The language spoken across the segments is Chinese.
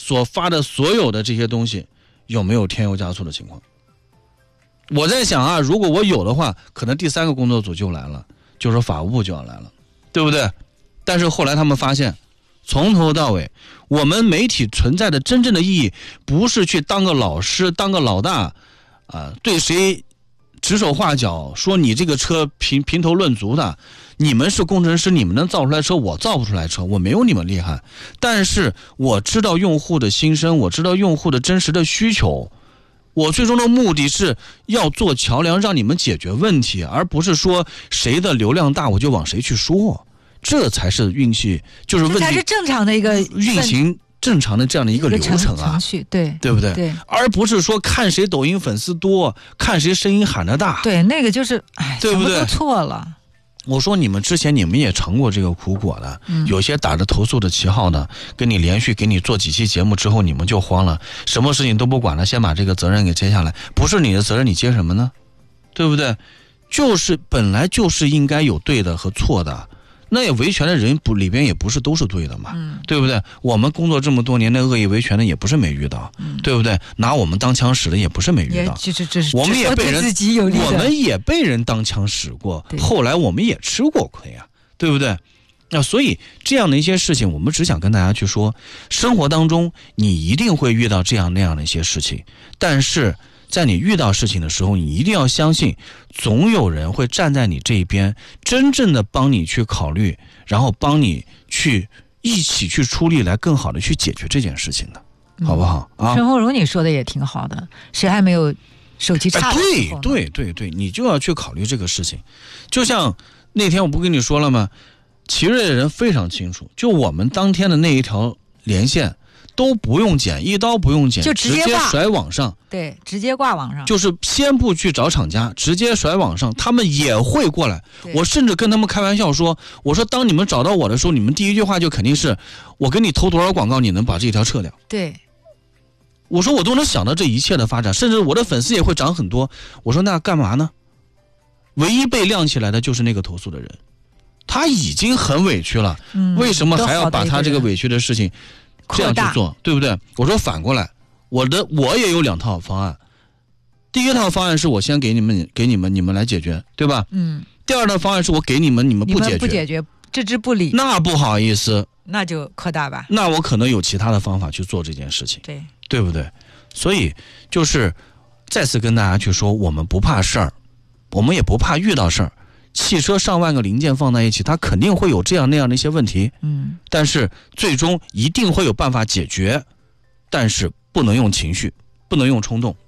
所发的所有的这些东西有没有添油加醋的情况。我在想啊，如果我有的话，可能第3个工作组就来了，就是法务部就要来了，对不对？但是后来他们发现，从头到尾，我们媒体存在的真正的意义，不是去当个老师、当个老大，对谁指手画脚，说你这个车评头论足的。你们是工程师，你们能造出来车，我造不出来车，我没有你们厉害。但是我知道用户的心声，我知道用户的真实的需求。我最终的目的是要做桥梁，让你们解决问题，而不是说谁的流量大我就往谁去说。这才是运气，就是问题， 这才是正常的一个运行正常的这样的一个流程啊， 程序，对不对？ 对， 而不是说看谁抖音粉丝多，看谁声音喊得大， 对，那个就是对不对？ 什么都错了。 我说你们之前你们也尝过这个苦果的，有些打着投诉的旗号的，跟你连续给你做几期节目之后，你们就慌了，什么事情都不管了，先把这个责任给接下来，不是你的责任，你接什么呢？对不对？就是本来就是应该有对的和错的。那也维权的人里边也不是都是对的嘛，对不对？我们工作这么多年，那恶意维权的也不是没遇到，对不对？拿我们当枪使的也不是没遇到，我们也被人当枪使过，后来我们也吃过亏啊，对不对？那所以这样的一些事情，我们只想跟大家去说，生活当中你一定会遇到这样那样的一些事情，但是在你遇到事情的时候，你一定要相信，总有人会站在你这一边，真正的帮你去考虑，然后帮你去一起去出力，来更好的去解决这件事情的，好不好啊？ 陈鸿儒，你说的也挺好的，谁还没有手机差的时候呢？ 对，你就要去考虑这个事情。就像那天我不跟你说了吗？奇瑞的人非常清楚，就我们当天的那一条连线。都不用剪，一刀不用剪， 就直接甩网上。 对，直接挂网上。 就是先不去找厂家，直接甩网上，他们也会过来。我甚至跟他们开玩笑说，我说当你们找到我的时候，你们第一句话就肯定是我给你投多少广告，你能把这条撤掉。 对。 我说我都能想到这一切的发展，甚至我的粉丝也会涨很多。我说那干嘛呢？唯一被亮起来的就是那个投诉的人，他已经很委屈了，为什么还要把他这个委屈的事情这样去做，对不对？我说反过来，我也有2套方案。第一套方案是我先给你们来解决，对吧？第二套方案是我给你们不解决， 置之不理。 那不好意思， 那就扩大吧。 那我可能有其他的方法去做这件事情，对不对？所以就是再次跟大家去说，我们不怕事儿，我们也不怕遇到事儿。汽车上万个零件放在一起，它肯定会有这样那样的一些问题，但是最终一定会有办法解决，但是不能用情绪，不能用冲动。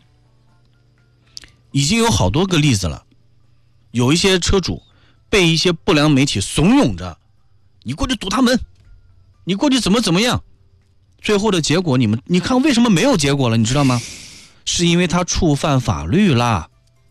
已经有好多个例子了，有一些车主被一些不良媒体怂恿着，你过去堵他门，你过去怎么样，最后的结果你看为什么没有结果了，你知道吗？是因为他触犯法律啦。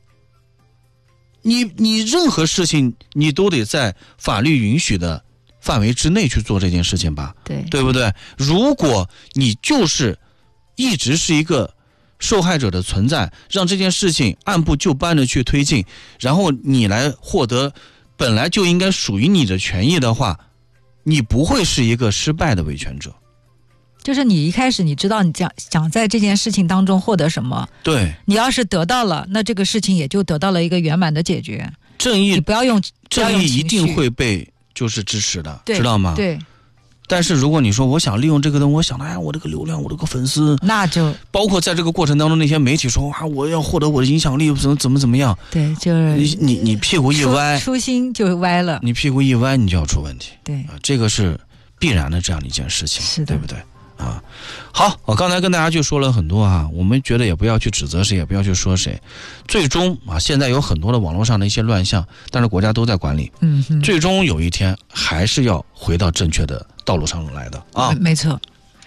你任何事情你都得在法律允许的范围之内去做这件事情吧，对不对？如果你就是一直是一个受害者的存在，让这件事情按部就班的去推进，然后你来获得本来就应该属于你的权益的话，你不会是一个失败的维权者。 就是你一开始你知道你想在这件事情当中获得什么， 对， 你要是得到了，那这个事情也就得到了一个圆满的解决。 正义， 你不要用正义一定会被就是支持的，知道吗？ 对。 但是如果你说我想利用这个东西，我想我这个流量，我这个粉丝， 那就包括在这个过程当中那些媒体说我要获得我的影响力，怎么样？ 对，就是你屁股一歪， 初心就歪了。 你屁股一歪，你就要出问题。 对， 这个是必然的这样的一件事情， 是的， 对不对？好，我刚才跟大家就说了很多我们觉得也不要去指责谁，也不要去说谁。最终现在有很多的网络上的一些乱象，但是国家都在管理。最终有一天还是要回到正确的道路上来的啊。 没错。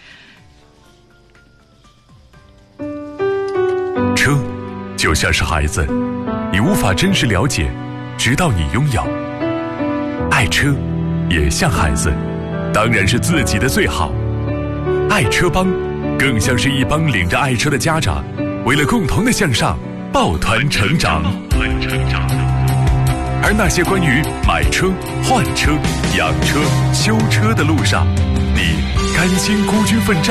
车就像是孩子，你无法真实了解，直到你拥有。爱车也像孩子，当然是自己的最好。爱车帮更像是一帮领着爱车的家长，为了共同的向上抱团成长。而那些关于买车、换车、养车、修车的路上，你甘心孤军奋战，